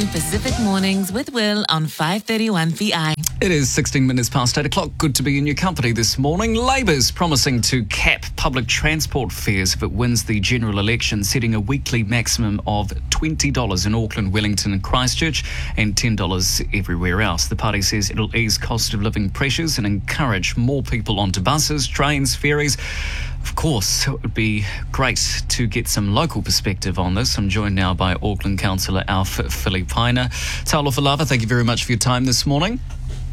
Pacific Mornings with Will on 531 VI. It is 16 minutes past 8 o'clock. Good to be in your company this morning. Labor's promising to cap public transport fares if it wins the general election, setting a weekly maximum of $20 in Auckland, Wellington and Christchurch and $10 everywhere else. The party says it'll ease cost of living pressures and encourage more people onto buses, trains, ferries. Of course, it would be great to get some local perspective on this. I'm joined now by Auckland Councillor Alf Filipaina. Talofa lava, thank you very much for your time this morning.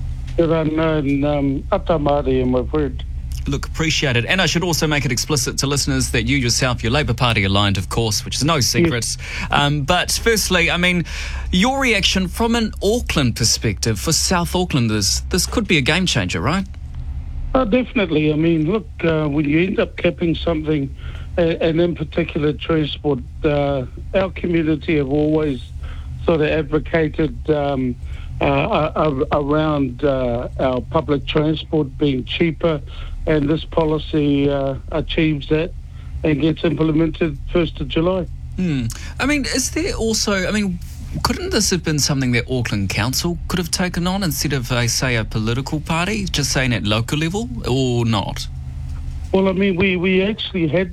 Look, appreciate it. And I should also make it explicit to listeners that you yourself, you're Labour Party aligned, of course, which is no secret. Yes. But firstly, I mean, your reaction from an Auckland perspective for South Aucklanders, this could be a game changer, right? Definitely. I mean, look, when you end up capping something, and in particular transport, our community have always sort of advocated around our public transport being cheaper, and this policy achieves that and gets implemented 1st of July. I mean, is there also, couldn't this have been something that Auckland Council could have taken on instead of, say, a political party, just saying at local level, or not? Well, I mean, we actually had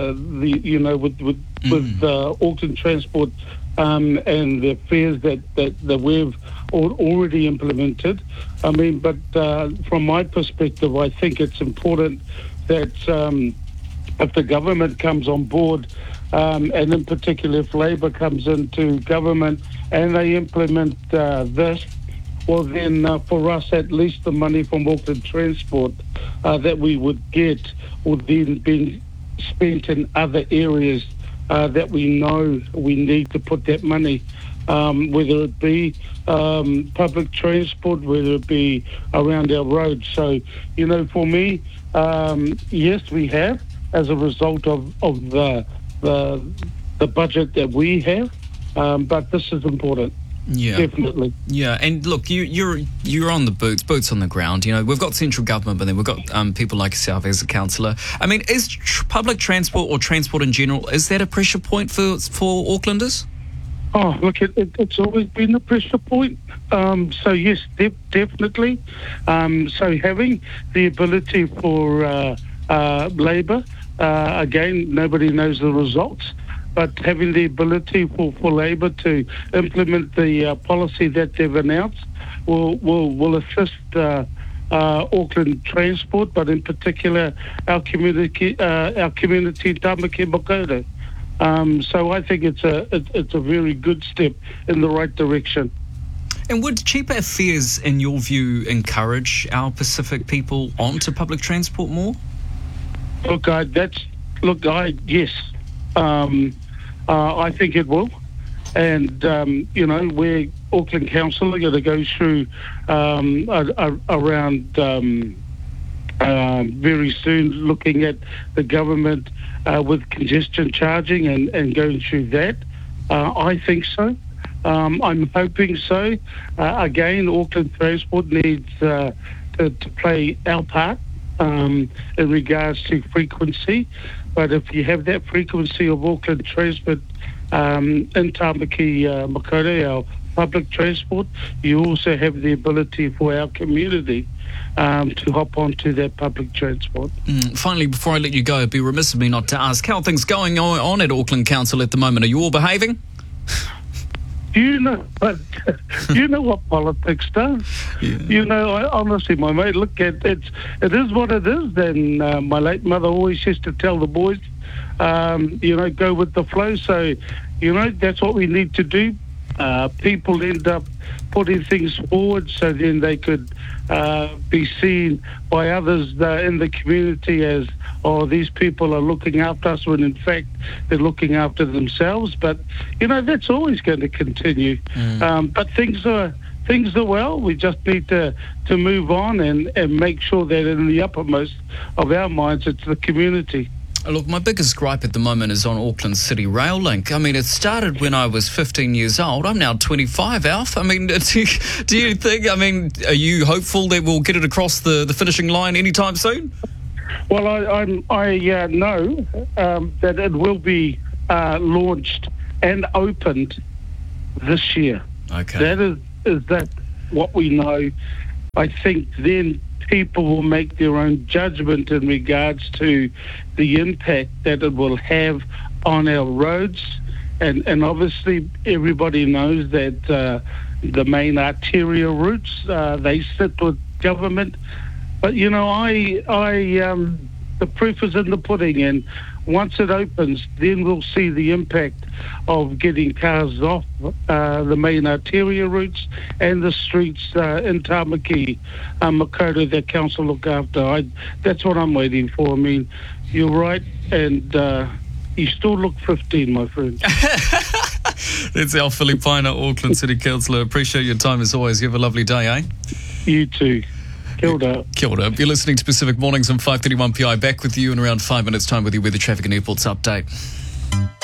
with Auckland Transport and the fares that we've already implemented. I mean, but from my perspective, I think it's important that if the government comes on board, and in particular if Labour comes into government and they implement this, well then for us at least the money from Auckland Transport that we would get would then be spent in other areas that we know we need to put that money, whether it be public transport, whether it be around our roads. So, for me, yes, we have, as a result of the budget that we have, but this is important. Yeah, definitely. Yeah, and look, you're on the boots on the ground. We've got central government, but then we've got people like yourself as a councillor. I mean, is public transport or transport in general, is that a pressure point for Aucklanders? Oh, look, it's always been a pressure point. So yes, definitely. So having the ability for Labour, again, nobody knows the results, but having the ability for Labour to implement the policy that they've announced will assist Auckland Transport, but in particular our community Tamaki Makaurau. So I think it's a very good step in the right direction. And would cheaper fares, in your view, encourage our Pacific people onto public transport more? Yes. I think it will. And, we're Auckland Council are going to go through around very soon looking at the government with congestion charging and going through that. I think so. I'm hoping so. Again, Auckland Transport needs to play our part in regards to frequency. But if you have that frequency of Auckland Transport in Tamaki Makaurau, our public transport, you also have the ability for our community to hop onto that public transport. Finally, before I let you go, it'd be remiss of me not to ask how are things going on at Auckland Council at the moment. Are you all behaving? You know what politics does. Yeah. Honestly, my mate, look, it is what it is. Then my late mother always used to tell the boys, go with the flow. So, that's what we need to do. People end up putting things forward so then they could be seen by others in the community as, these people are looking after us, when in fact they're looking after themselves. But, that's always going to continue. But things are well. We just need to move on and make sure that in the uppermost of our minds, it's the community. Look, my biggest gripe at the moment is on Auckland City Rail Link. I mean, it started when I was 15 years old. I'm now 25, Alf. I mean, do you think, are you hopeful that we'll get it across the finishing line anytime soon? Well, I know that it will be launched and opened this year. Okay. Is that what we know? I think then people will make their own judgment in regards to the impact that it will have on our roads. And obviously everybody knows that the main arterial routes, they sit with government. But, the proof is in the pudding, and once it opens, then we'll see the impact of getting cars off the main arterial routes and the streets in Tamaki, Makaurau, that council look after. That's what I'm waiting for. I mean, you're right, and you still look 15, my friend. That's Al Filipina, Auckland City Councillor. Appreciate your time as always. You have a lovely day, eh? You too. Kia ora. Kia ora. You're listening to Pacific Mornings on 531 PI. Back with you in around 5 minutes' time with your weather, traffic and airports update.